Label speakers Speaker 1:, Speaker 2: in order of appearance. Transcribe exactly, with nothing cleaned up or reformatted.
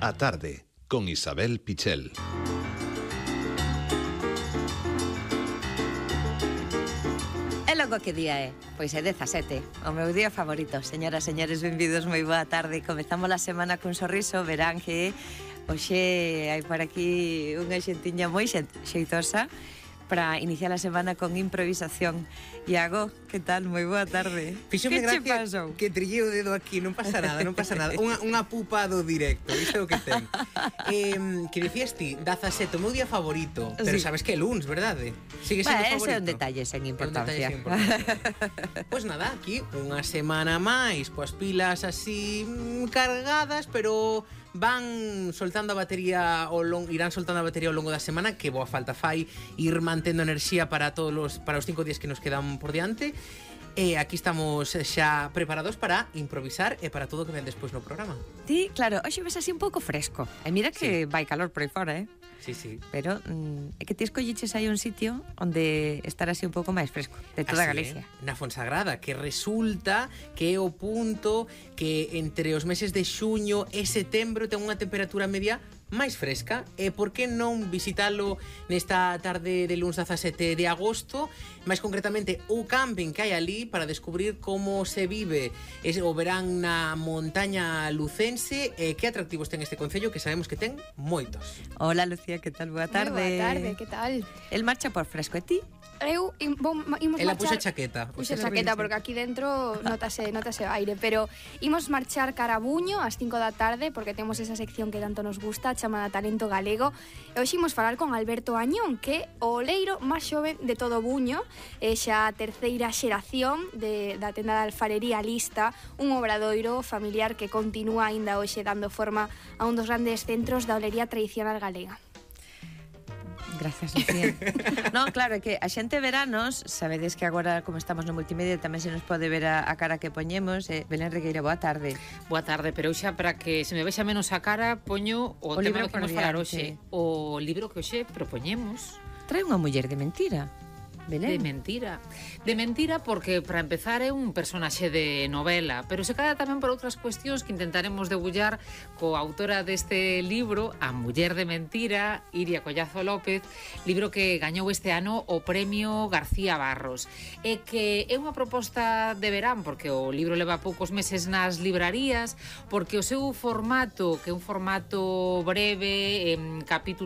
Speaker 1: A tarde, con Isabel Pichel.
Speaker 2: E logo que día é? Pois é dezasete, o meu día favorito. Señoras, señores, benvidos, moi boa tarde. Comezamos a semana cun sorriso, verán que hoxe hai por aquí unha xentiña moi xeitosa para iniciar a semana con improvisación. Iago, que tal? Moi boa tarde.
Speaker 3: Fíxome gracia que trillei o dedo aquí, non pasa nada, non pasa nada. Unha, unha pupa do directo, isto é o que ten. Eh, que dicías ti, dezasete, o meu día favorito, pero sí. Sabes que é luns, verdade? Sigue sendo
Speaker 2: bah,
Speaker 3: favorito.
Speaker 2: Ese é un detalle sen importancia.
Speaker 3: Pois pues nada, aquí unha semana máis, coas pilas así cargadas, pero van soltando a batería ao longo, irán soltando a batería ao longo da semana, que boa falta fai ir mantendo enerxía para todos os para os cinco días que nos quedan por diante. E aquí estamos xa preparados para improvisar e para todo o que ven despois no programa.
Speaker 2: Ti, claro, hoxe ves así un pouco fresco. E mira que sí. Vai calor por aí fora, eh?
Speaker 3: Sí, sí.
Speaker 2: Pero mm, é que ti escolliches aí un sitio onde estar así un pouco máis fresco de toda
Speaker 3: así,
Speaker 2: Galicia.
Speaker 3: Eh? Na Fonsagrada, que resulta que é o punto que entre os meses de xuño e setembro ten unha temperatura media máis fresca. E por que non visitalo nesta tarde de luns dezasete de agosto, máis concretamente o camping que hai ali, para descubrir como se vive o verán na montaña lucense e que atractivos ten este concello, que sabemos que ten moitos.
Speaker 2: Hola Lucía, que tal? Boa tarde.
Speaker 4: Moi boa tarde, que tal?
Speaker 2: El marcha por fresco, e ti?
Speaker 4: Eu im, bom, imos
Speaker 3: Ela
Speaker 4: marchar...
Speaker 3: puxa chaqueta.
Speaker 4: Puxa chaqueta, porque aquí dentro notase, notase aire. Pero imos marchar cara a Buño ás cinco da tarde, porque temos esa sección que tanto nos gusta, chamada Talento Galego. E hoxe imos falar con Alberto Añón, que é o oleiro máis xoven de todo Buño, é xa a terceira xeración de, da tenda de alfarería Lista, un obradoiro familiar que continúa aínda hoxe dando forma a un dos grandes centros da olería tradicional galega.
Speaker 2: Gracias, Lucía. Non, claro, é que a xente veranos, sabedes que agora, como estamos no multimedia, tamén se nos pode ver a, a cara que poñemos. eh, Belén Regueira, boa tarde.
Speaker 5: Boa tarde, pero xa para que se me vexa menos a cara, poño o, o tema do que vamos falar hoxe. O libro que hoxe propoñemos.
Speaker 2: Trae unha muller de mentira, Belén.
Speaker 5: De mentira. De mentira porque, para empezar, é un personaxe de novela, pero se cada tamén por outras cuestións que intentaremos debullar coa autora deste libro, a muller de mentira, Iria Collazo López, libro que gañou este ano o premio García Barros, e que é unha proposta de verán, porque o libro leva poucos meses nas librarías, porque o seu formato, que é un formato breve, en capítulos